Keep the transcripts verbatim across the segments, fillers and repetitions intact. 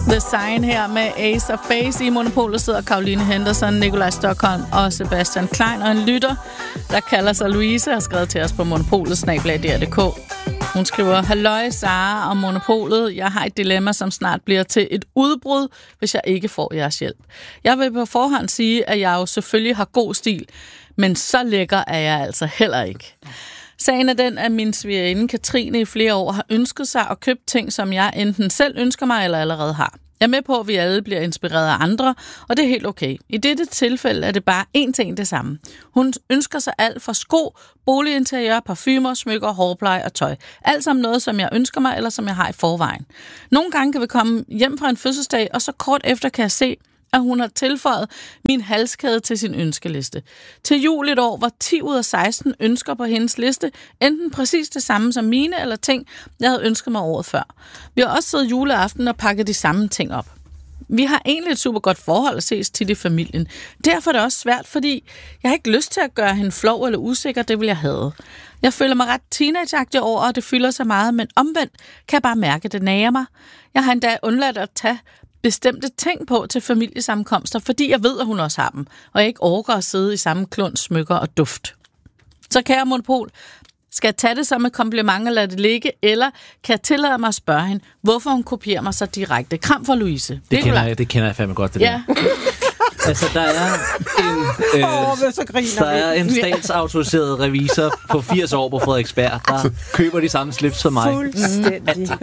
The Sign her med Ace of Base. I Monopolet sidder Caroline Henderson, Nikolaj Stockholm og Sebastian Klein. Og en lytter, der kalder sig Louise, har skrevet til os på monopolet snabel-a d r punktum d k. Hun skriver, halløj Sara og Monopolet. Jeg har et dilemma, som snart bliver til et udbrud, hvis jeg ikke får jeres hjælp. Jeg vil på forhånd sige, at jeg jo selvfølgelig har god stil, men så lækker er jeg altså heller ikke. Sagen er den, at min svigerinde Katrine i flere år har ønsket sig at købe ting, som jeg enten selv ønsker mig eller allerede har. Jeg er med på, at vi alle bliver inspireret af andre, og det er helt okay. I dette tilfælde er det bare én ting det samme. Hun ønsker sig alt fra sko, boliginteriør, parfumer, smykker, hårpleje og tøj. Alt sammen noget, som jeg ønsker mig, eller som jeg har i forvejen. Nogle gange kan vi komme hjem fra en fødselsdag, og så kort efter kan jeg se, at hun har tilføjet min halskæde til sin ønskeliste. Til jul et år var ti ud af seksten ønsker på hendes liste, enten præcis det samme som mine, eller ting, jeg havde ønsket mig året før. Vi har også siddet juleaften og pakket de samme ting op. Vi har egentlig et super godt forhold at ses til i familien. Derfor er det også svært, fordi jeg har ikke lyst til at gøre hende flov eller usikker, det vil jeg have. Jeg føler mig ret teenageagtig over, og det fylder så meget, men omvendt kan jeg bare mærke, at det nager mig. Jeg har endda undladt at tage bestemte ting på til familiesammenkomster, fordi jeg ved, at hun også har dem, og jeg ikke orker at sidde i samme klund, smykker og duft. Så kære Monopol, skal jeg tage det som et kompliment og lade det ligge, eller kan jeg tillade mig at spørge hende, hvorfor hun kopierer mig så direkte? Kram for Louise. Det, det, kender, jeg, det kender jeg fandme godt, det ja. der. Altså, der er en, øh, oh, der er en statsautoriseret revisor på firs år på Frederiksberg, der køber de samme slips som mig. Fuldstændig.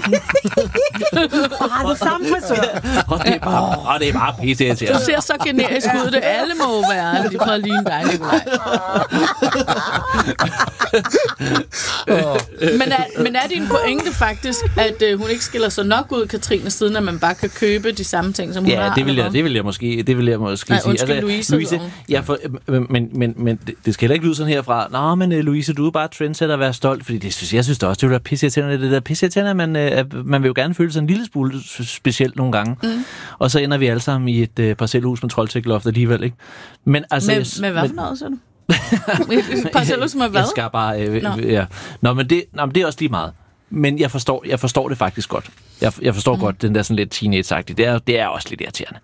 Og har det samme frisør. Og det er bare, og det er bare pisse til. Du ser så generisk ud, det alle må være. De prøver at ligne dig, Nikolaj. men, er, men er din pointe faktisk, at øh, hun ikke skiller sig nok ud, Katrine, siden at man bare kan købe de samme ting, som hun ja, har? Ja, det vil jeg, det vil jeg måske, det vil jeg måske Nej, sige. undskyld, altså, Louise. Louise ja, for, men, men, men det, det skal heller ikke lyde sådan herfra. Nå, men uh, Louise, du er bare trendsetter at være stolt, fordi det synes jeg synes det også, det vil være pisseirriterende. Det der pisseirriterende, man, uh, man vil jo gerne føle sig en lille smule specielt nogle gange. Mm. Og så ender vi alle sammen i et uh, parcelhus med troldtækloft alligevel, ikke? Men altså... Med, jeg, med hvad for noget, så du? Parcelhus med hvad? Jeg skal bare... Øh, Nå. Ja. Nå, men det, nå, men det er også lige meget. Men jeg forstår, jeg forstår det faktisk godt. Jeg, jeg forstår mm. godt den der sådan lidt teenage-agtige. Det er, det er også lidt irriterende.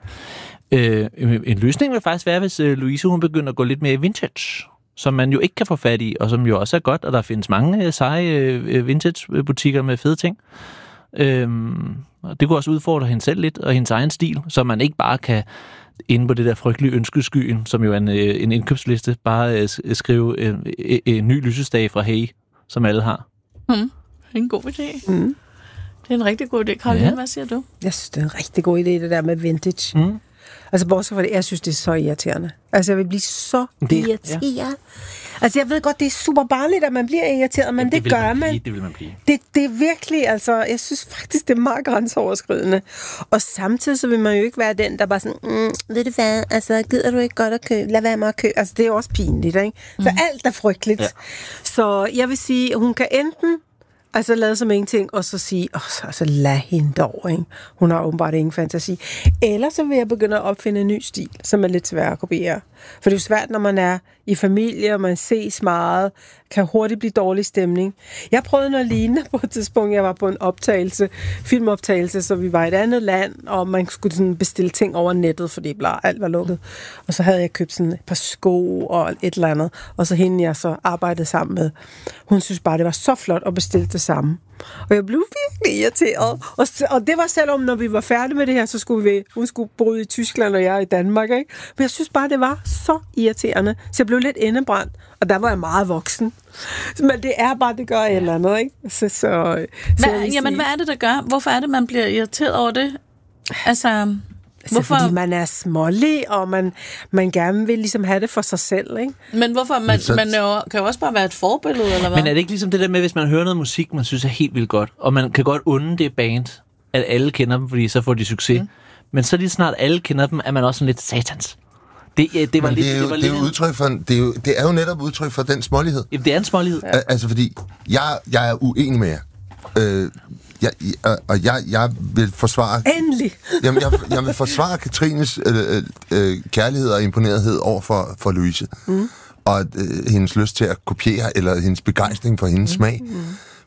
Øh, en løsning vil faktisk være, hvis øh, Louise hun begynder at gå lidt mere vintage, som man jo ikke kan få fat i, og som jo også er godt, og der findes mange øh, seje øh, vintage-butikker med fede ting. Øh, det kunne også udfordre hende selv lidt, og hendes egen stil, så man ikke bare kan inde på det der frygtelige ønskeskyen, som jo er en, øh, en indkøbsliste, bare øh, skrive øh, øh, en ny lysestage fra Hey, som alle har. Mm. Det er en god idé. Mm. Det er en rigtig god idé. Karoline, ja. Hvad siger du? Jeg synes, det er en rigtig god idé, det der med vintage. Mm. Altså, bortset fra det, jeg synes, det er så irriterende. Altså, jeg vil blive så det, irriteret. Ja. Altså, jeg ved godt, det er super barnligt, at man bliver irriteret, men ja, det, det gør man. man. Det vil man blive. Det, det er virkelig, altså, jeg synes faktisk, det er meget grænseoverskridende. Og samtidig, så vil man jo ikke være den, der bare sådan, mm, ved du hvad, altså, gider du ikke godt at købe? Lad være med at købe. Altså, det er jo også pinligt, ikke? Så mm. alt er frygteligt. Ja. Så jeg vil sige, hun kan enten altså lade som ingenting, og så sige, åh, så altså, lad hende dog, ikke? Hun har åbenbart ingen fantasi. Eller så vil jeg begynde at opfinde en ny stil, som er lidt svær at kopiere. For det er jo svært, når man er i familie, og man ses meget, kan hurtigt blive dårlig stemning. Jeg prøvede noget lignende på et tidspunkt. Jeg var på en optagelse, filmoptagelse, så vi var i et andet land, og man skulle sådan bestille ting over nettet, fordi bla, alt var lukket. Og så havde jeg købt sådan et par sko og et eller andet, og så hende jeg så arbejdede sammen med. Hun synes bare, det var så flot at bestille det samme. Og jeg blev virkelig irriteret. Og, og det var selvom, når vi var færdige med det her, så skulle vi, hun skulle bo i Tyskland, og jeg i Danmark, ikke? Men jeg synes bare, det var så irriterende. Så jeg blev lidt indebrændt, og der var jeg meget voksen. Men det er bare, det gør et eller andet, ikke? Så, så, hvad, så jamen, hvad er det, der gør? Hvorfor er det, man bliver irriteret over det? Altså... Altså, hvorfor? Fordi man er smålig, og man, man gerne vil ligesom have det for sig selv, ikke? Men hvorfor? Man, så... man jo, kan jo også bare være et forbillede, eller hvad? Men er det ikke ligesom det der med, hvis man hører noget musik, man synes er helt vildt godt, og man kan godt unde det band, at alle kender dem, fordi så får de succes. Mm. Men så lige snart alle kender dem, er man også sådan lidt satans. Det, det, var lidt, det, er jo, det, var det, er lidt jo udtryk for, det, er jo, det er jo netop udtryk for den smålighed. Jamen, det er en smålighed. Ja. Altså, fordi jeg, jeg er uenig med jer. Øh, Jeg, jeg, og jeg, jeg vil forsvare... Endelig! Jamen, jeg, jeg vil forsvare Katrines øh, øh, kærlighed og imponerethed over for, for Louise. Mm. Og øh, hendes lyst til at kopiere, eller hendes begejstring for hendes mm. smag. Mm.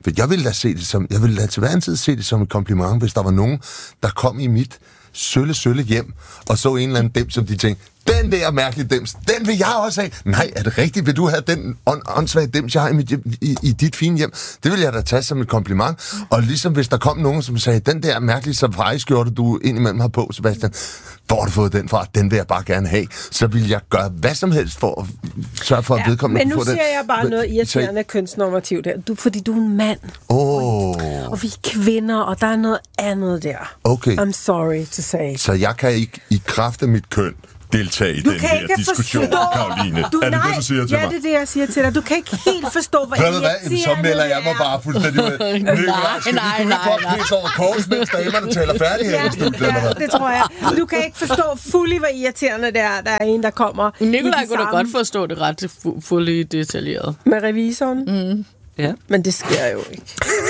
For jeg ville da se det som, jeg ville da til hver en tid se det som et kompliment, hvis der var nogen, der kom i mit sølle, sølle hjem, og så en eller anden dem, som de tænkte, den der mærkelige dems, den vil jeg også have. Nej, er det rigtigt? Vil du have den åndssvage dems, jeg har i, mit, i, i dit fine hjem? Det vil jeg da tage som et kompliment. Og ligesom hvis der kom nogen, som sagde, den der mærkelige safari-skjorte, du indimellem har på, Sebastian, hvor har du fået den fra? Den vil jeg bare gerne have. Så vil jeg gøre hvad som helst for at sørge for, at ja, vedkommende men nu får siger det. jeg bare noget irriterende så... kønsnormativt der. Du, fordi du er en mand. Oh. Og vi er kvinder, og der er noget andet der. Okay. I'm sorry to say. Så jeg kan ikke i kraft af mit køn deltage i du den her diskussion, forstå. Karoline. Du, er det nej, det, du siger til ja, mig? det er det, jeg siger til dig. Du kan ikke helt forstå, hvad jeg hvad? Så melder jeg mig bare fuldstændig med. nej, nej, nej, nej. Skal vi over kors, mens damerne taler færdig her? Ja, ja, det tror jeg. Du kan ikke forstå fuldt, hvor irriterende det er, der er en, der kommer. Nikolaj kunne da godt forstå det ret fu- fuldt detaljeret. Med revisoren? Mm. Ja. Men det sker jo ikke.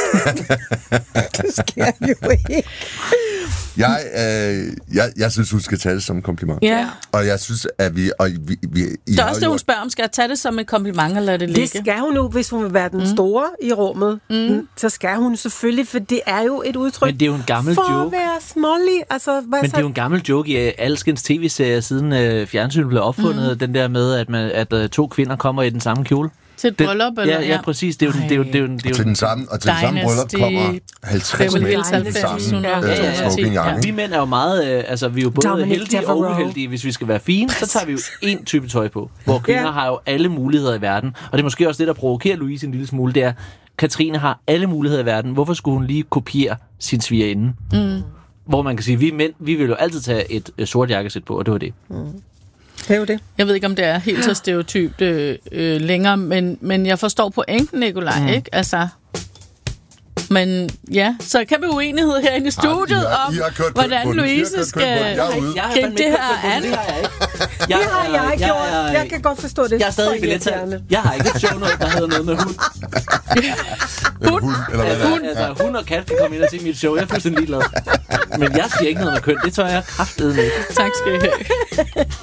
det sker jo ikke. Jeg, øh, jeg, jeg synes, hun skal tage det som en kompliment. Ja. Og jeg synes, at vi... Og vi, vi det er også det, hun spørger om. Skal jeg tage det som et kompliment, eller lade det ligge? Det skal hun nu, hvis hun vil være den mm. store i rummet. Mm. Så skal hun selvfølgelig, for det er jo et udtryk. Men det er jo en gammel for joke. at være smålig. Altså, Men det er jo en gammel joke i alskens tv-serier, siden øh, fjernsynet blev opfundet. Mm. Den der med, at, man, at øh, to kvinder kommer i den samme kjole. Til et bryllup, den, eller? Ja, ja, præcis. Det er jo, det er jo, det er jo, det er jo, til den samme, og til den samme bryllup kommer halvtreds mænd i den samme ja, smoking jakke. ja. Vi mænd er jo meget, øh, altså vi er jo både Dominic heldige Devereaux. Og uheldige. Hvis vi skal være fine, så tager vi jo én type tøj på. Hvor kvinder yeah. har jo alle muligheder i verden. Og det er måske også det, der provokerer Louise en lille smule, det er, Katrine har alle muligheder i verden. Hvorfor skulle hun lige kopiere sin svigerinde? Mm. Hvor man kan sige, vi mænd, vi vil jo altid tage et øh, sort jakkesæt på, og det var det. Mm. Det er jo det. Jeg ved ikke, om det er helt så stereotypt øh, øh, længere, men, men jeg forstår pointen, Nikolaj, mm. ikke? Altså, men ja, så kan vi uenighed herinde i studiet ja, I har, I har om, hvordan Louise skal kæmpe det her an. Det har jeg ikke gjort. Jeg kan godt forstå det. Jeg er stadig billetterende. Jeg har ikke et show noget, der hedder noget med hund. Hund? Hund, eller hvad hund, altså, hund og kat kan komme ind og se mit show. Jeg er fuldstændig ligeglad. Men jeg siger ikke noget med køn. Det tør jeg kraftedeme. Tak skal I have.